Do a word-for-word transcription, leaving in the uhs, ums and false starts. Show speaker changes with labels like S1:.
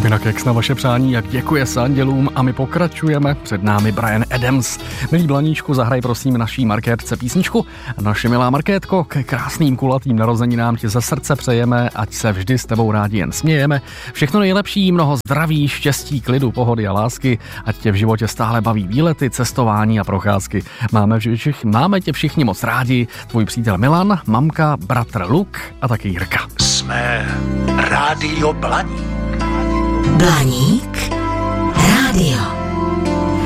S1: Skupina Keks na vaše přání, jak děkuje s andělům, a my pokračujeme. Před námi Bryan Adams. Milý Blaníčku, zahraj prosím naší Markétce písničku. Naše milá Markétko, k krásným kulatým narozeninám ti ze srdce přejeme, ať se vždy s tebou rádi jen smějeme. Všechno nejlepší, mnoho zdraví, štěstí, klidu, pohody a lásky, ať tě v životě stále baví výlety, cestování a procházky. Máme, všich, máme tě všichni moc rádi, tvůj přítel Milan, mamka, bratr Luk a taky Jirka.
S2: Jsme Rádio Blaník.
S3: Blaník rádio.